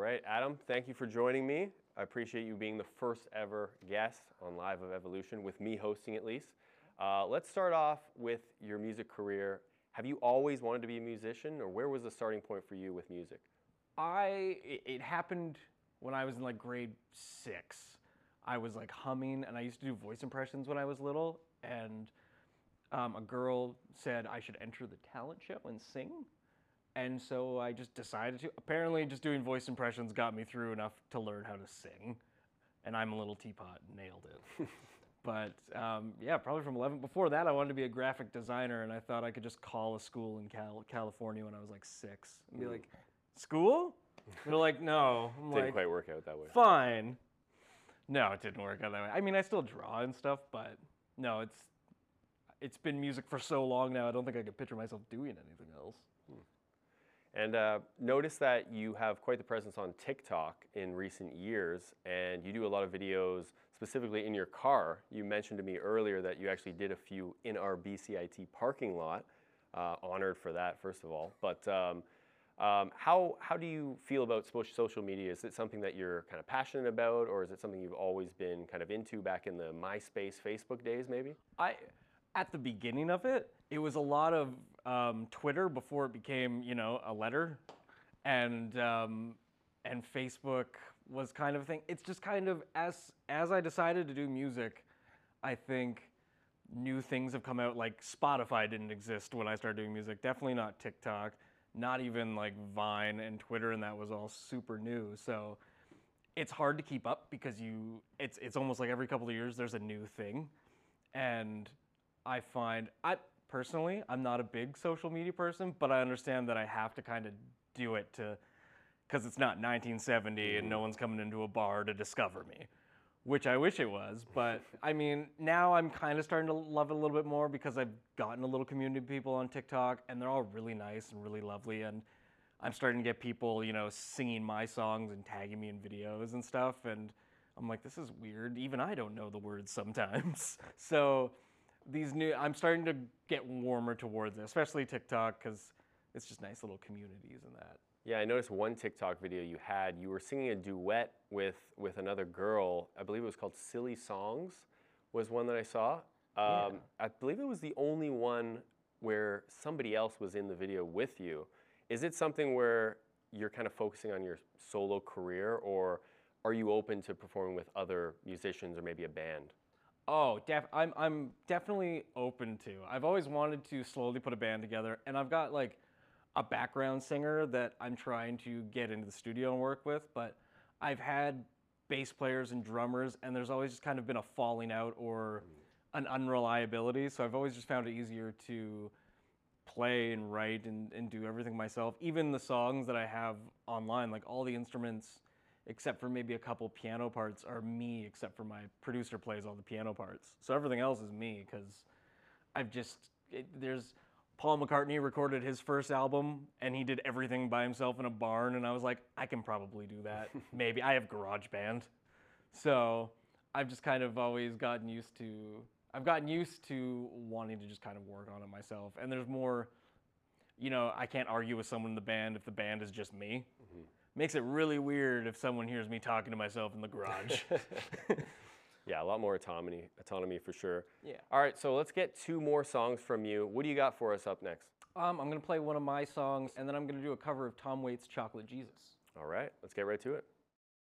right, Adam, thank you for joining me. I appreciate you being the first ever guest on Live of Evolution, with me hosting at least. Let's start off with your music career. Have you always wanted to be a musician, or where was the starting point for you with music? It happened when I was in like grade 6. I was like humming, and I used to do voice impressions when I was little, and a girl said I should enter the talent show and sing. And so I just decided to. Apparently, just doing voice impressions got me through enough to learn how to sing. And I'm a Little Teapot, nailed it. But yeah, probably from 11. Before that, I wanted to be a graphic designer, and I thought I could just call a school in California when I was like 6 and be like, "School?" They're like, "No." I'm Didn't like, quite work out that way. "Fine." No, it didn't work out that way. I mean, I still draw and stuff, but no, it's been music for so long now. I don't think I could picture myself doing anything else. And notice that you have quite the presence on TikTok in recent years, and you do a lot of videos specifically in your car. You mentioned to me earlier that you actually did a few in our BCIT parking lot. Honored for that, first of all. But how do you feel about social media? Is it something that you're kind of passionate about, or is it something you've always been kind of into back in the MySpace, Facebook days, maybe? At the beginning of it, it was a lot of Twitter before it became, a letter, and Facebook was kind of a thing. It's just kind of as I decided to do music, I think new things have come out. Like Spotify didn't exist when I started doing music. Definitely not TikTok. Not even like Vine and Twitter, and that was all super new. So it's hard to keep up because it's almost like every couple of years there's a new thing, and I find, personally, I'm not a big social media person, but I understand that I have to kind of do it because it's not 1970 and no one's coming into a bar to discover me, which I wish it was. But I mean, now I'm kind of starting to love it a little bit more because I've gotten a little community of people on TikTok, and they're all really nice and really lovely. And I'm starting to get people, singing my songs and tagging me in videos and stuff. And I'm like, this is weird. Even I don't know the words sometimes. So I'm starting to get warmer towards it, especially TikTok, because it's just nice little communities and that. Yeah, I noticed one TikTok video you were singing a duet with another girl. I believe it was called Silly Songs, was one that I saw. Yeah. I believe it was the only one where somebody else was in the video with you. Is it something where you're kind of focusing on your solo career, or are you open to performing with other musicians or maybe a band? Oh, I'm definitely open to. I've always wanted to slowly put a band together, and I've got like a background singer that I'm trying to get into the studio and work with, but I've had bass players and drummers, and there's always just kind of been a falling out or an unreliability, so I've always just found it easier to play and write and do everything myself. Even the songs that I have online, like all the instruments except for maybe a couple piano parts are me, except for my producer plays all the piano parts. So everything else is me, because there's Paul McCartney recorded his first album and he did everything by himself in a barn, and I was like, I can probably do that. Maybe. I have GarageBand. So I've just kind of always gotten used to wanting to just kind of work on it myself. And there's more, I can't argue with someone in the band if the band is just me. Makes it really weird if someone hears me talking to myself in the garage. Yeah, a lot more autonomy for sure. Yeah. All right, so let's get 2 more songs from you. What do you got for us up next? I'm going to play one of my songs, and then I'm going to do a cover of Tom Waits' Chocolate Jesus. All right, let's get right to it.